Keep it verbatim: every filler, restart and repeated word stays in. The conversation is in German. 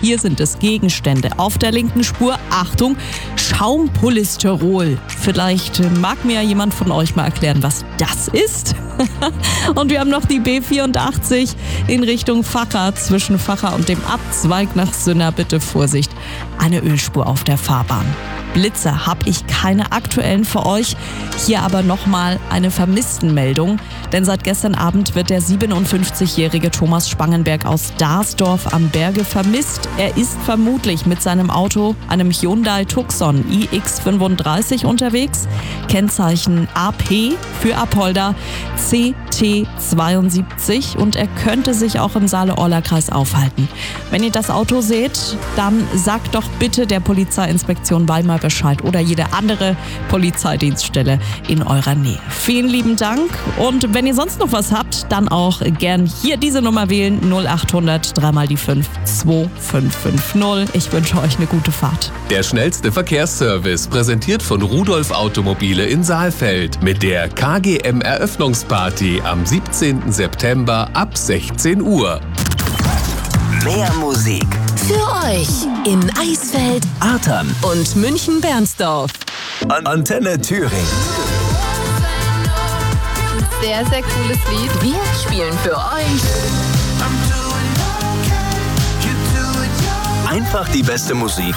hier sind es Gegenstände auf der linken Spur. Achtung, Schaumpolystyrol. Vielleicht mag mir jemand von euch mal erklären, was das ist. Und wir haben noch die B vierundachtzig in Richtung Vacha. Zwischen Vacha und dem Abzweig nach Sünna bitte Vorsicht. Eine Ölspur auf der Fahrbahn. Blitzer habe ich keine aktuellen für euch. Hier aber nochmal eine Vermisstenmeldung. Denn seit gestern Abend wird der siebenundfünfzigjährige Thomas Spangenberg aus Darsdorf am Berge vermisst. Er ist vermutlich mit seinem Auto, einem Hyundai Tucson i X fünfunddreißig unterwegs. Kennzeichen A P für Apolda C T zweiundsiebzig und er könnte sich auch im Saale-Orla-Kreis aufhalten. Wenn ihr das Auto seht, dann sagt doch bitte der Polizeiinspektion Weimar Bescheid oder jede andere Polizeidienststelle in eurer Nähe. Vielen lieben Dank und wenn ihr sonst noch was habt, dann auch gern hier diese Nummer wählen, null achthundert drei mal die fünf zwei fünf fünf null. Ich wünsche euch eine gute Fahrt. Der schnellste Verkehrsservice, präsentiert von Rudolf Automobile in Saalfeld mit der K G M Eröffnungsparty am siebzehnten September ab sechzehn Uhr. Mehr Musik für euch in Eisfeld, Artern und München-Bernsdorf. An Antenne Thüringen. Sehr, sehr cooles Lied. Wir spielen für euch Einfach die beste Musik